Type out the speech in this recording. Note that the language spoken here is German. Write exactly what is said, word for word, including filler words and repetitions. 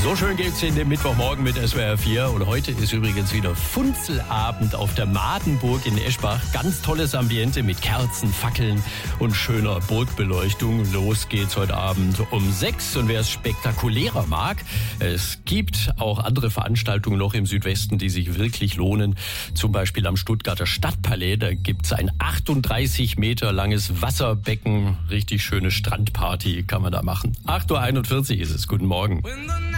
So schön geht's in den Mittwochmorgen mit S W R vier und heute ist übrigens wieder Funzelabend auf der Madenburg in Eschbach. Ganz tolles Ambiente mit Kerzen, Fackeln und schöner Burgbeleuchtung. Los geht's heute Abend um sechs und wer es spektakulärer mag, es gibt auch andere Veranstaltungen noch im Südwesten, die sich wirklich lohnen. Zum Beispiel am Stuttgarter Stadtpalais, da gibt's ein achtunddreißig Meter langes Wasserbecken. Richtig schöne Strandparty kann man da machen. acht Uhr einundvierzig ist es. Guten Morgen.